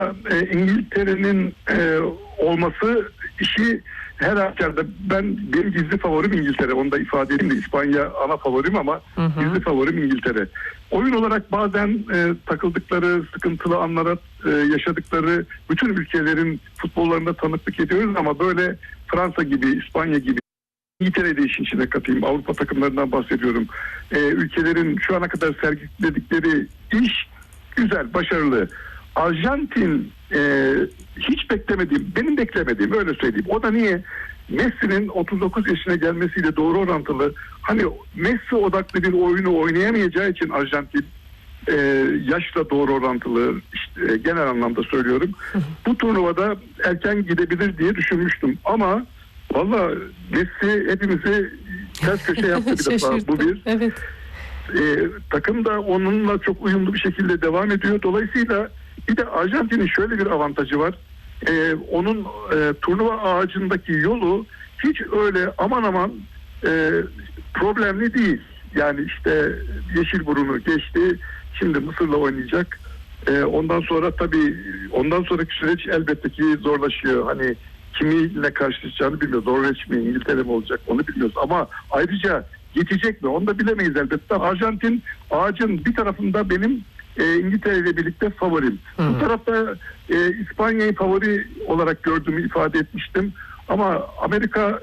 İngiltere'nin olması işi her halükarda benim gizli favorim İngiltere. Onu da ifade edeyim de İspanya ana favorim ama gizli favorim İngiltere. Oyun olarak bazen takıldıkları sıkıntılı anlara yaşadıkları bütün ülkelerin futbollarında tanıklık ediyoruz ama böyle Fransa gibi, İspanya gibi, İngiltere'yi de işin içine katayım. Avrupa takımlarından bahsediyorum. Ülkelerin şu ana kadar sergiledikleri iş güzel, başarılı. Arjantin hiç beklemediğim, benim beklemediğim, öyle söyleyeyim. O da niye? Messi'nin 39 yaşına gelmesiyle doğru orantılı. Hani Messi odaklı bir oyunu oynayamayacağı için Arjantin yaşla doğru orantılı, işte, genel anlamda söylüyorum. Bu turnuvada erken gidebilir diye düşünmüştüm. Ama valla Messi hepimizi ters köşe yaptı bir defa. Bu bir. Evet. Takım da onunla çok uyumlu bir şekilde devam ediyor. Dolayısıyla bir de Arjantin'in şöyle bir avantajı var. Onun turnuva ağacındaki yolu hiç öyle aman aman problemli değil. Yani işte Yeşilburun'u geçti. Şimdi Mısır'la oynayacak. Ondan sonra tabii ondan sonraki süreç elbette ki zorlaşıyor. Hani kimiyle karşılaşacağını bilmiyoruz. Norveç mi, İngiltere mi olacak onu bilmiyoruz. Ama ayrıca yetecek mi onu da bilemeyiz elbette. Arjantin ağacın bir tarafında benim İngiltere ile birlikte favorim. Bu tarafta İspanya'yı favori olarak gördüğümü ifade etmiştim. Ama Amerika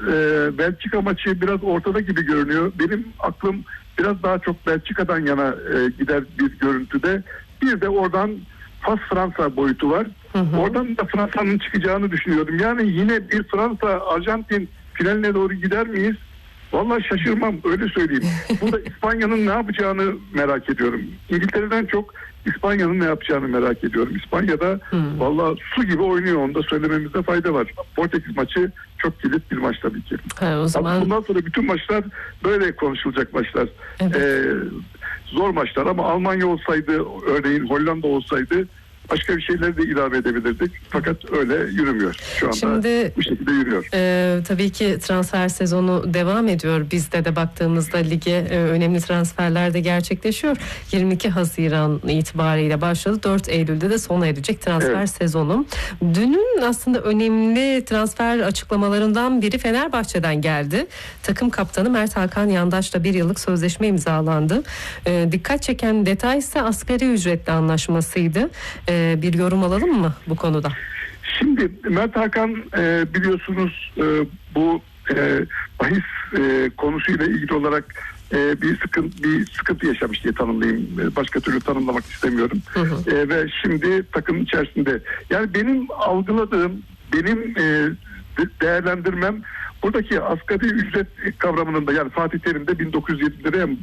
Belçika maçı biraz ortada gibi görünüyor. Benim aklım biraz daha çok Belçika'dan yana gider bir görüntüde. Bir de oradan Fas-Fransa boyutu var. Oradan da Fransa'nın çıkacağını düşünüyorum. Yani yine bir Fransa-Arjantin finaline doğru gider miyiz? Vallahi şaşırmam, öyle söyleyeyim. Burada İspanya'nın ne yapacağını merak ediyorum. İngiltere'den çok İspanya'nın ne yapacağını merak ediyorum. İspanya'da vallahi su gibi oynuyor, onu da söylememizde fayda var. Portekiz maçı çok kilit bir maç tabii ki. O zaman... Bundan sonra bütün maçlar böyle konuşulacak maçlar. Evet. Zor maçlar ama Almanya olsaydı, örneğin Hollanda olsaydı başka bir şeyler de ilave edebilirdik. Fakat öyle yürümüyor. Şu anda şimdi, bu şekilde yürüyor. Tabii ki transfer sezonu devam ediyor. Bizde de baktığımızda lige önemli transferler de gerçekleşiyor. 22 Haziran itibariyle başladı. 4 Eylül'de de sona erecek transfer sezonu. Dünün aslında önemli transfer açıklamalarından biri Fenerbahçe'den geldi. Takım kaptanı Mert Hakan Yandaş'la 1 yıllık sözleşme imzalandı. Dikkat çeken detay ise asgari ücretli anlaşmasıydı. Bir yorum alalım mı bu konuda? Şimdi Mert Hakan biliyorsunuz bu bahis konusuyla ilgili olarak bir sıkıntı yaşamış diye tanımlayayım. Başka türlü tanımlamak istemiyorum. Ve şimdi takımın içerisinde. Yani benim algıladığım, benim değerlendirmem buradaki asgari ücret kavramının da, yani Fatih Terim'de 1907 liraya mı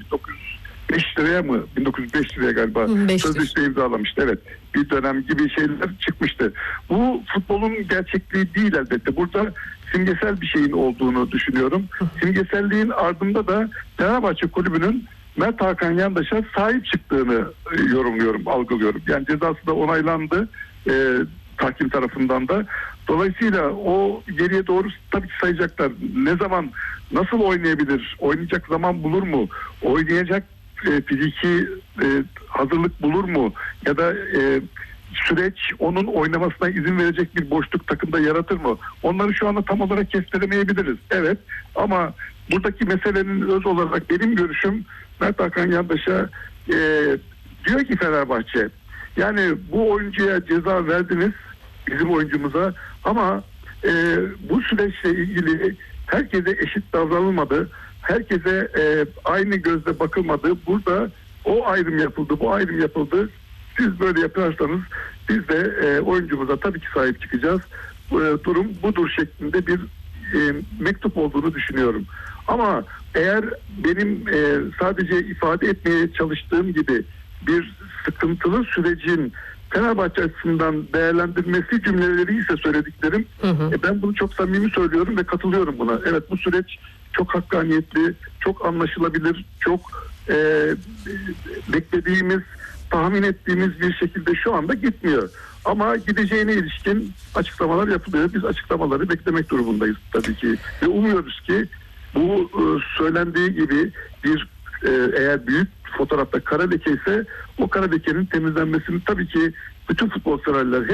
1905 liraya mı 1905 liraya galiba sözleşme imzalamıştı. Evet, bir dönem gibi şeyler çıkmıştı. Bu futbolun gerçekliği değil elbette. Burada simgesel bir şeyin olduğunu düşünüyorum. Simgeselliğin ardında da Fenerbahçe Kulübü'nün Mert Hakan Yandaş'a sahip çıktığını yorumluyorum, algılıyorum. Yani cezası da onaylandı tahkim tarafından da. Dolayısıyla o geriye doğru tabii ki sayacaklar. Ne zaman, nasıl oynayabilir? Oynayacak zaman bulur mu? Oynayacak fiziki hazırlık bulur mu? Ya da süreç onun oynamasına izin verecek bir boşluk takımda yaratır mı? Onları şu anda tam olarak kestiremeyebiliriz. Evet, ama buradaki meselenin öz olarak benim görüşüm, Mert Hakan Yandaş'a diyor ki Fenerbahçe, yani bu oyuncuya ceza verdiniz, bizim oyuncumuza, ama bu süreçle ilgili herkese eşit davranılmadı. Herkese aynı gözle bakılmadı. Burada o ayrım yapıldı, bu ayrım yapıldı. Siz böyle yaparsanız biz de oyuncumuza tabii ki sahip çıkacağız. Durum budur şeklinde bir mektup olduğunu düşünüyorum. Ama eğer benim sadece ifade etmeye çalıştığım gibi bir sıkıntılı sürecin Fenerbahçe açısından değerlendirmesi cümleleri ise söylediklerim, ben bunu çok samimi söylüyorum ve katılıyorum buna. Evet, bu süreç çok hakkaniyetli, çok anlaşılabilir, çok beklediğimiz, tahmin ettiğimiz bir şekilde şu anda gitmiyor. Ama gideceğine ilişkin açıklamalar yapılıyor. Biz açıklamaları beklemek durumundayız tabii ki. Ve umuyoruz ki bu söylendiği gibi bir eğer büyük fotoğrafta kara leke ise o kara lekenin temizlenmesini tabii ki bütün futbol severler